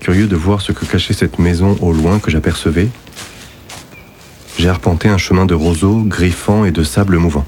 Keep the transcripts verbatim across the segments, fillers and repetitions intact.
Curieux de voir ce que cachait cette maison au loin que j'apercevais, j'ai arpenté un chemin de roseaux griffants et de sable mouvant.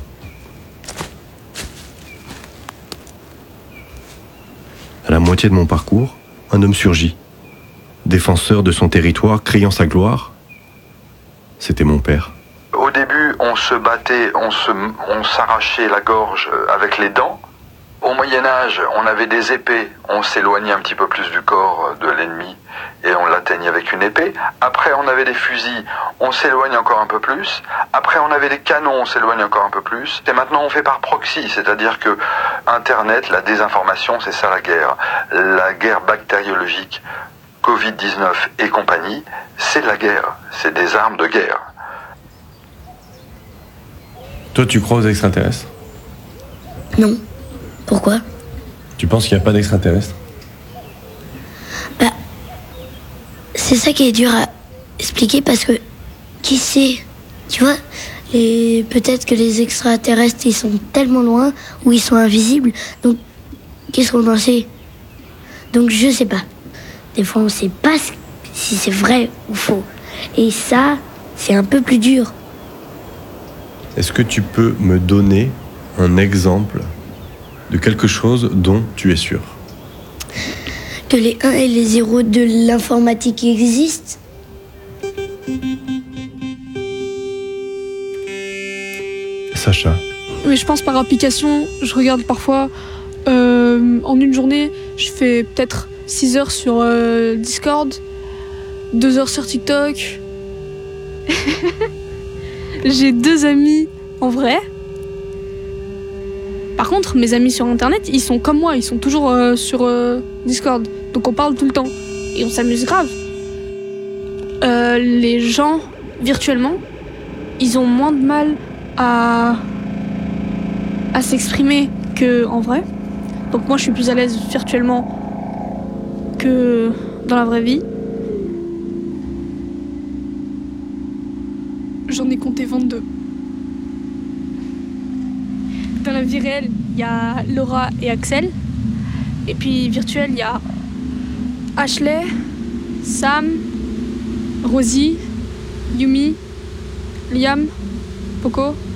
À la moitié de mon parcours, un homme surgit, défenseur de son territoire, criant sa gloire. C'était mon père. Au début, on se battait, on se, on s'arrachait la gorge avec les dents. Au Moyen-Âge, on avait des épées, on s'éloignait un petit peu plus du corps de l'ennemi et on l'atteignait avec une épée. Après, on avait des fusils, on s'éloigne encore un peu plus. Après, on avait des canons, on s'éloigne encore un peu plus. Et maintenant, on fait par proxy, c'est-à-dire que Internet, la désinformation, c'est ça la guerre. La guerre bactériologique, covid dix-neuf et compagnie, c'est de la guerre, c'est des armes de guerre. Toi, tu crois aux extraterrestres ? Non. Pourquoi ? Tu penses qu'il n'y a pas d'extraterrestres ? Bah, c'est ça qui est dur à expliquer parce que qui sait ? Tu vois, et peut-être que les extraterrestres ils sont tellement loin ou ils sont invisibles, donc qu'est-ce qu'on en sait ? Donc je sais pas. Des fois on sait pas si c'est vrai ou faux. Et ça, c'est un peu plus dur. Est-ce que tu peux me donner un exemple de quelque chose dont tu es sûr ? Que les un et les zéro de l'informatique existent ? Sacha. Mais je pense par application, je regarde parfois, euh, en une journée, je fais peut-être six heures sur euh, Discord, deux heures sur TikTok. J'ai deux amis en vrai. Par contre, mes amis sur Internet, ils sont comme moi, ils sont toujours euh, sur euh, Discord. Donc on parle tout le temps. Et on s'amuse grave. Euh, les gens, virtuellement, ils ont moins de mal à, à s'exprimer qu'en vrai. Donc moi, je suis plus à l'aise virtuellement que dans la vraie vie. J'en ai compté vingt-deux. Dans la vie réelle, il y a Laura et Axel. Et puis virtuel, il y a Ashley, Sam, Rosie, Yumi, Liam, Poco,